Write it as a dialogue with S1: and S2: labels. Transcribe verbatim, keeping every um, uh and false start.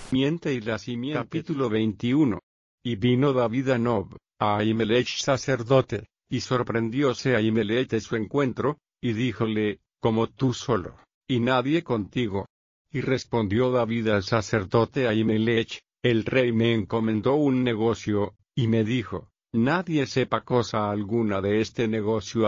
S1: Miente y la simiente. Capítulo veintiuno. Y vino David a Nob, a Ahimelech sacerdote, y sorprendióse Ahimelech de su encuentro, y díjole, como tú solo, y nadie contigo. Y respondió David al sacerdote Ahimelech, el rey me encomendó un negocio, y me dijo, nadie sepa cosa alguna de este negocio